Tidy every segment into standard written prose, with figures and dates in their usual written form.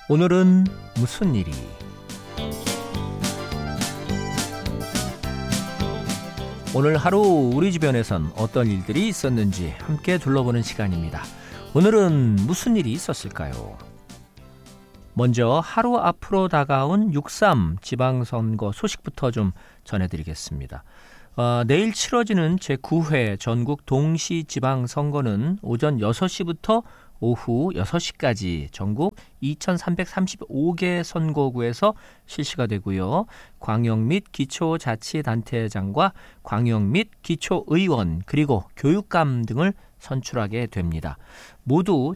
오늘은 무슨 일이? 오늘 하루 우리 주변에선 어떤 일들이 있었는지 함께 둘러보는 시간입니다. 오늘은 무슨 일이 있었을까요? 먼저 하루 앞으로 다가온 6.3 지방선거 소식부터 좀 전해드리겠습니다. 내일 치러지는 제9회 전국 동시지방선거는 오전 6시부터 오후 6시까지 전국 2335개 선거구에서 실시가 되고요. 광역 및 기초자치단체장과 광역 및 기초의원 그리고 교육감 등을 선출하게 됩니다. 모두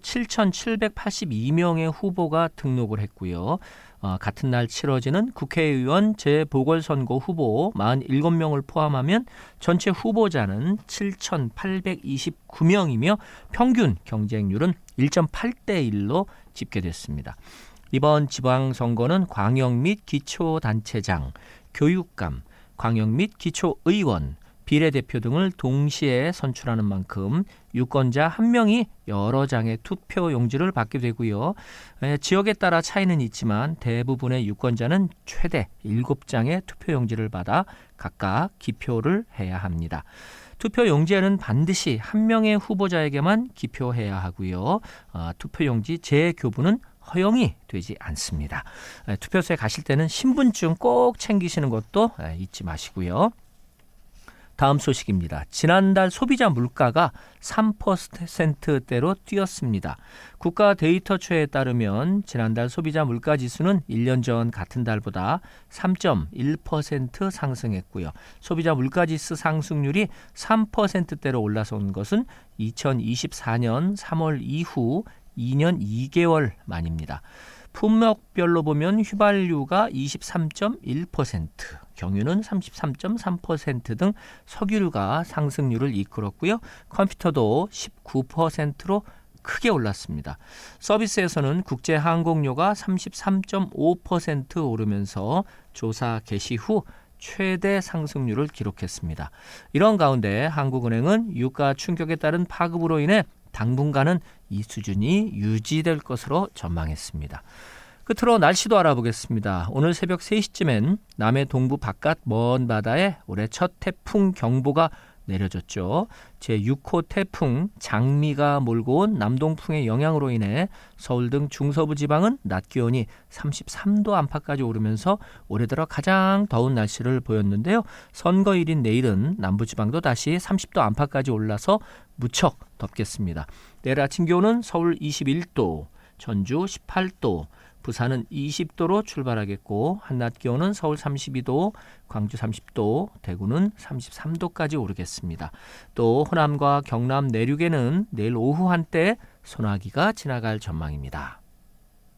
7,782명의 후보가 등록을 했고요. 같은 날 치러지는 국회의원 재보궐선거 후보 47명을 포함하면 전체 후보자는 7,829명이며 평균 경쟁률은 1.8대 1로 집계됐습니다. 이번 지방선거는 광역 및 기초단체장, 교육감, 광역 및 기초의원, 비례대표 등을 동시에 선출하는 만큼 유권자 1명이 여러 장의 투표용지를 받게 되고요. 지역에 따라 차이는 있지만 대부분의 유권자는 최대 7장의 투표용지를 받아 각각 기표를 해야 합니다. 투표용지에는 반드시 1명의 후보자에게만 기표해야 하고요. 투표용지 재교부는 허용이 되지 않습니다. 투표소에 가실 때는 신분증 꼭 챙기시는 것도 잊지 마시고요. 다음 소식입니다. 지난달 소비자 물가가 3%대로 뛰었습니다. 국가 데이터처에 따르면 지난달 소비자 물가 지수는 1년 전 같은 달보다 3.1% 상승했고요. 소비자 물가 지수 상승률이 3%대로 올라선 것은 2024년 3월 이후 2년 2개월 만입니다. 품목별로 보면 휘발유가 23.1%, 경유는 33.3% 등 석유류가 상승률을 이끌었고요. 컴퓨터도 19%로 크게 올랐습니다. 서비스에서는 국제항공료가 33.5% 오르면서 조사 개시 후 최대 상승률을 기록했습니다. 이런 가운데 한국은행은 유가 충격에 따른 파급으로 인해 당분간은 이 수준이 유지될 것으로 전망했습니다. 끝으로 날씨도 알아보겠습니다. 오늘 새벽 3시쯤엔 남해 동부 바깥 먼 바다에 올해 첫 태풍 경보가 내려졌죠. 제6호 태풍 장미가 몰고 온 남동풍의 영향으로 인해 서울 등 중서부 지방은 낮 기온이 33도 안팎까지 오르면서 올해 들어 가장 더운 날씨를 보였는데요. 선거일인 내일은 남부지방도 다시 30도 안팎까지 올라서 무척 덥겠습니다. 내일 아침 기온은 서울 21도, 전주 18도, 부산은 20도로 출발하겠고 한낮 기온은 서울 32도, 광주 30도, 대구는 33도까지 오르겠습니다. 또 호남과 경남 내륙에는 내일 오후 한때 소나기가 지나갈 전망입니다.